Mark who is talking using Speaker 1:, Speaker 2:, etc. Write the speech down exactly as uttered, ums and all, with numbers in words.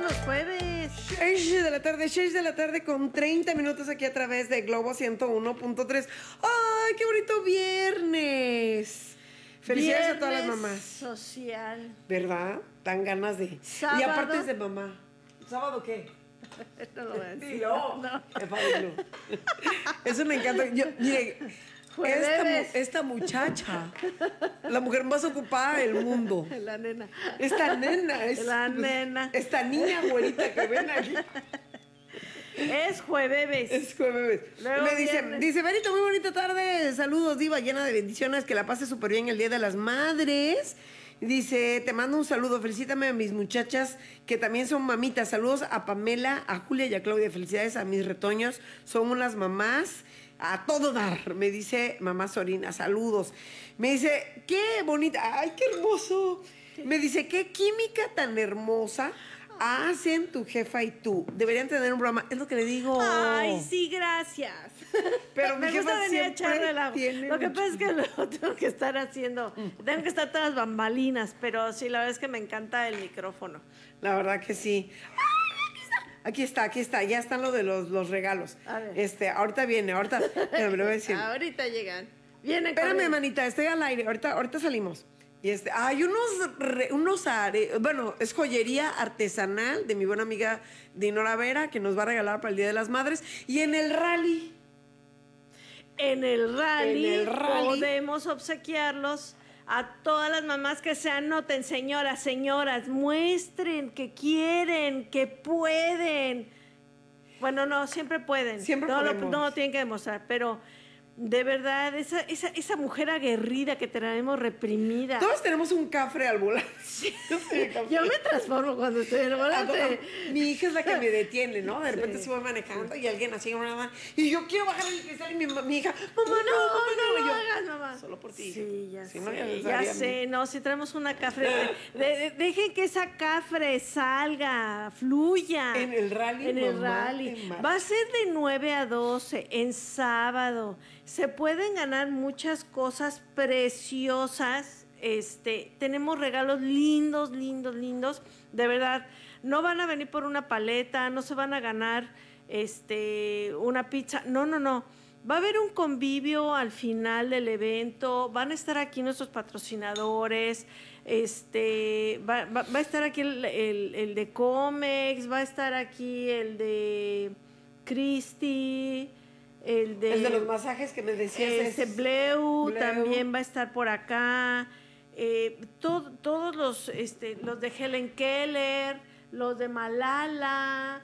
Speaker 1: los jueves.
Speaker 2: seis de la tarde, seis de la tarde con treinta minutos aquí a través de Globo ciento uno punto tres. ¡Ay, qué bonito viernes! Felicidades
Speaker 1: Viernes
Speaker 2: a todas las mamás.
Speaker 1: social.
Speaker 2: ¿Verdad? Dan ganas de...
Speaker 1: Sábado.
Speaker 2: Y aparte es de mamá. ¿Sábado qué?
Speaker 1: No lo voy a decir.
Speaker 2: Dilo.
Speaker 1: No.
Speaker 2: Qué padre, no. Eso me encanta. Yo, mire, esta,
Speaker 1: Jueves.
Speaker 2: mu- esta muchacha, la mujer más ocupada del mundo.
Speaker 1: La nena.
Speaker 2: Esta nena, es,
Speaker 1: La nena.
Speaker 2: esta niña güerita que ven aquí.
Speaker 1: Es jueves.
Speaker 2: Es jueves.
Speaker 1: Luego
Speaker 2: Me dice,
Speaker 1: viernes.
Speaker 2: dice, Benito, muy bonita tarde. Saludos, diva, llena de bendiciones. Que la pase súper bien el Día de las Madres. Dice, te mando un saludo. Felicítame a mis muchachas que también son mamitas. Saludos a Pamela, a Julia y a Claudia. Felicidades a mis retoños. Son unas mamás a todo dar. Me dice mamá Sorina. Saludos. Me dice, qué bonita. Ay, qué hermoso. Me dice, qué química tan hermosa hacen tu jefa y tú. Deberían tener un programa. Es lo que le digo.
Speaker 1: Ay, sí, gracias.
Speaker 2: Pero mi
Speaker 1: me
Speaker 2: jefa
Speaker 1: gusta venir a
Speaker 2: siempre
Speaker 1: echarle la...
Speaker 2: tiene
Speaker 1: Lo que
Speaker 2: mucho-
Speaker 1: pasa es que lo tengo que estar haciendo. Tengo que estar todas bambalinas, pero sí, la verdad es que me encanta el micrófono.
Speaker 2: La verdad que sí. ¡Ay, aquí está! Aquí está, aquí está. Ya están lo de los, los regalos.
Speaker 1: A ver.
Speaker 2: Este, ahorita viene, ahorita. Espérame, le voy a decir.
Speaker 1: Ahorita llegan. Vienen
Speaker 2: Espérame,
Speaker 1: con-
Speaker 2: manita, estoy al aire. Ahorita, ahorita salimos. Y este, hay unos, re- unos are- bueno, es joyería artesanal de mi buena amiga Dinora Vera, que nos va a regalar para el Día de las Madres. Y en el rally.
Speaker 1: En el rally,
Speaker 2: En el rally.
Speaker 1: podemos obsequiarlos a todas las mamás que se anoten, señoras, señoras, muestren que quieren, que pueden. Bueno, no, siempre pueden.
Speaker 2: Siempre
Speaker 1: no, lo-
Speaker 2: podemos.
Speaker 1: no lo tienen que demostrar, pero de verdad, esa, esa, esa mujer aguerrida que tenemos reprimida.
Speaker 2: Todos tenemos un cafre al volante. Yo soy el cafre.
Speaker 1: Yo me transformo cuando estoy en el volante.
Speaker 2: Mi hija es la que me detiene, ¿no? De repente
Speaker 1: Sí.
Speaker 2: se va manejando y alguien así, y yo quiero bajar el cristal y mi, mi hija, mamá, no,
Speaker 1: No,
Speaker 2: mamá,
Speaker 1: no,
Speaker 2: Y
Speaker 1: lo
Speaker 2: yo,
Speaker 1: hagas, mamá.
Speaker 2: Solo por ti.
Speaker 1: Sí, ya
Speaker 2: Si
Speaker 1: sé,
Speaker 2: no, ya les
Speaker 1: ya
Speaker 2: daría a mí.
Speaker 1: sé. No, si tenemos una cafre, de- de- dejen que esa cafre salga, fluya.
Speaker 2: En el rally,
Speaker 1: En el
Speaker 2: mamá,
Speaker 1: rally.
Speaker 2: en marcha.
Speaker 1: Va a ser de nueve a doce, en sábado. Se pueden ganar muchas cosas preciosas. Este, tenemos regalos lindos, lindos, lindos. De verdad, no van a venir por una paleta, no se van a ganar este, una pizza. No, no, no. Va a haber un convivio al final del evento. Van a estar aquí nuestros patrocinadores. Este, va, va- va a estar aquí el, el- el de Comex, va a estar aquí el de Christy, el de,
Speaker 2: El de los masajes que me decías
Speaker 1: este,
Speaker 2: es...
Speaker 1: Bleu,
Speaker 2: Bleu.
Speaker 1: también va a estar por acá. Eh, to- todos los, este, los de Helen Keller, los de Malala.